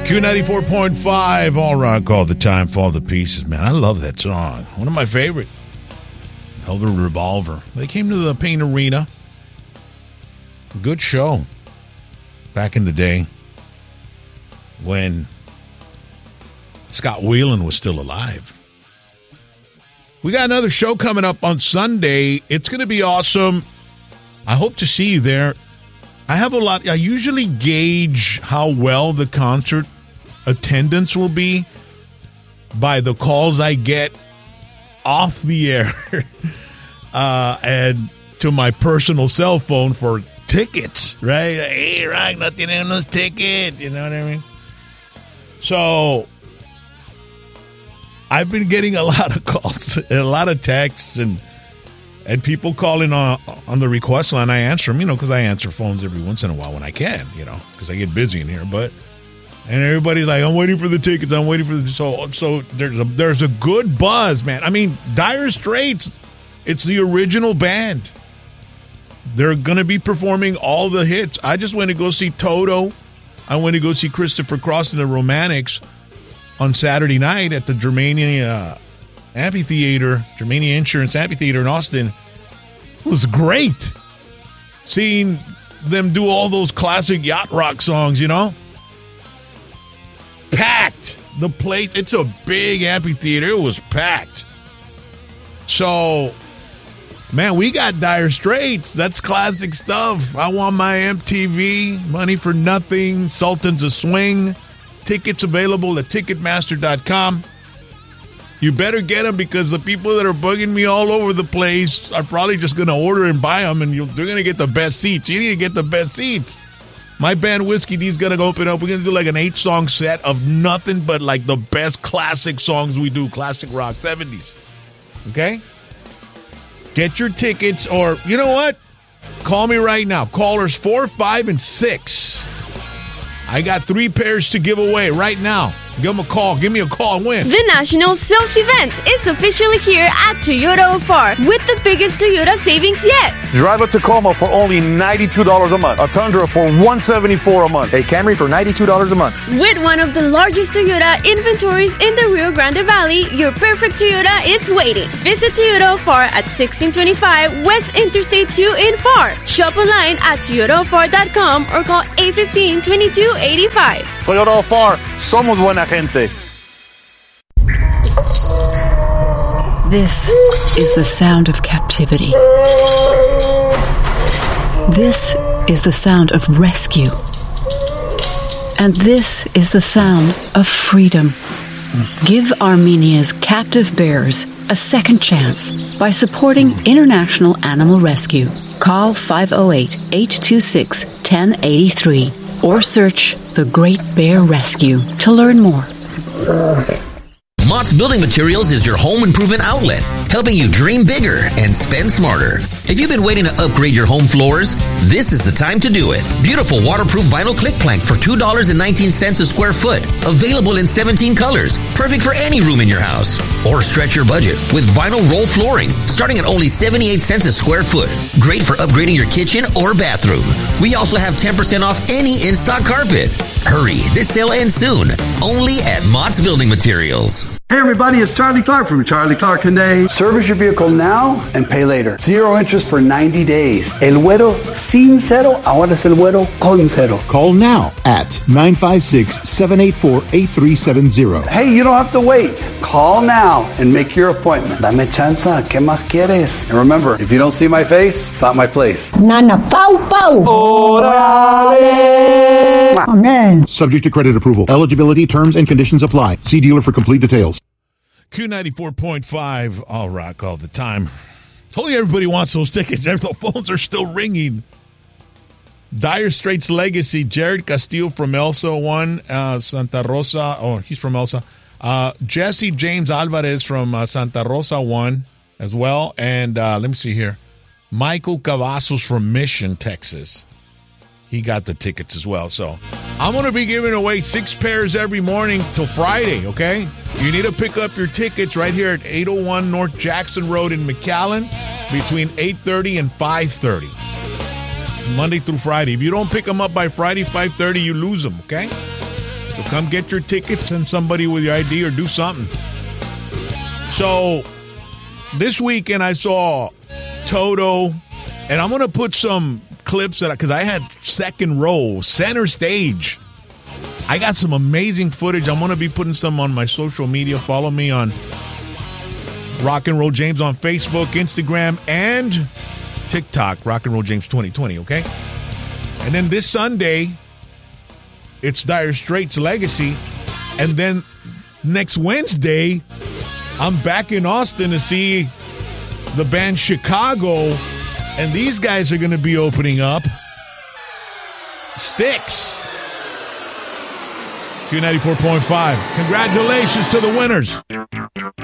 Q94.5, All Rock All the Time, Fall to Pieces. Man, I love that song. One of my favorite. Velvet Revolver. They came to the Pain Arena. Good show. Back in the day when Scott Weiland was still alive. We got another show coming up on Sunday. It's going to be awesome. I hope to see you there. I usually gauge how well the concert attendance will be by the calls I get off the air and to my personal cell phone for tickets, right? Hey, Rock, no tienen unos tickets, you know what I mean? So I've been getting a lot of calls and a lot of texts and people calling on the request line. I answer them, because I answer phones every once in a while when I can, because I get busy in here, and everybody's like, I'm waiting for the tickets. I'm waiting for the so there's a good buzz, man. I mean, Dire Straits, it's the original band. They're going to be performing all the hits. I just went to go see Toto. I went to go see Christopher Cross and the Romantics on Saturday night at the Germania Amphitheater, Germania Insurance Amphitheater in Austin. It was great seeing them do all those classic yacht rock songs, Packed. The place, it's a big amphitheater. It was packed. So, man, we got Dire Straits. That's classic stuff. I Want My MTV, Money for Nothing, Sultans of Swing. Tickets available at Ticketmaster.com. You better get them because the people that are bugging me all over the place are probably just going to order and buy them, and they're going to get the best seats. You need to get the best seats. My band Whiskey D's going to open up. We're going to do like an 8-song set of nothing but like the best classic songs we do, classic rock, 70s. Okay? Get your tickets, or you know what? Call me right now. Callers 4, 5, and 6. I got 3 pairs to give away right now. Give them a call. Give me a call and win. The National Sales Event is officially here at Toyota Ofar with the biggest Toyota savings yet. Drive a Tacoma for only $92 a month. A Tundra for $174 a month. A Camry for $92 a month. With one of the largest Toyota inventories in the Rio Grande Valley, your perfect Toyota is waiting. Visit Toyota Ofar at 1625 West Interstate 2 in Far. Shop online at toyotaofar.com or call 815-2285. Toyota Ofar, somos buena gente. This is the sound of captivity. This is the sound of rescue. And this is the sound of freedom. Give Armenia's captive bears a second chance by supporting International Animal Rescue. Call 508-826-1083 or search The Great Bear Rescue to learn more. Mott's Building Materials is your home improvement outlet, helping you dream bigger and spend smarter. If you've been waiting to upgrade your home floors, this is the time to do it. Beautiful waterproof vinyl click plank for $2.19 a square foot. Available in 17 colors. Perfect for any room in your house. Or stretch your budget with vinyl roll flooring, starting at only 78 cents a square foot. Great for upgrading your kitchen or bathroom. We also have 10% off any in-stock carpet. Hurry, this sale ends soon. Only at Mott's Building Materials. Hey everybody, it's Charlie Clark from Charlie Clark Hyundai. Service your vehicle now and pay later. 0 interest for 90 days. El Güero sin cero, ahora es el Güero con cero. Call now at 956-784-8370. Hey, you don't have to wait. Call now and make your appointment. Dame chanza, ¿qué más quieres? And remember, if you don't see my face, it's not my place. Nana, pau, pau. Orale. Amen. Subject to credit approval. Eligibility, terms, and conditions apply. See dealer for complete details. Q94.5, All Rock All the Time. Told you everybody wants those tickets. The phones are still ringing. Dire Straits Legacy, Jared Castillo from Elsa won. Santa Rosa, he's from Elsa. Jesse James Alvarez from Santa Rosa won as well. And let me see here. Michael Cavazos from Mission, Texas. He got the tickets as well. So I'm going to be giving away 6 pairs every morning till Friday, okay? You need to pick up your tickets right here at 801 North Jackson Road in McAllen between 8:30 and 5:30. Monday through Friday. If you don't pick them up by Friday, 5:30, you lose them, okay? So come get your tickets and somebody with your ID or do something. So this weekend I saw Toto, and I'm going to put some clips because I had second row, center stage. I got some amazing footage. I'm going to be putting some on my social media. Follow me on Rock and Roll James on Facebook, Instagram, and TikTok, Rock and Roll James 2020, okay? And then this Sunday, it's Dire Straits' Legacy. And then next Wednesday, I'm back in Austin to see the band Chicago. And these guys are going to be opening up. Styx. Q94.5. Congratulations to the winners.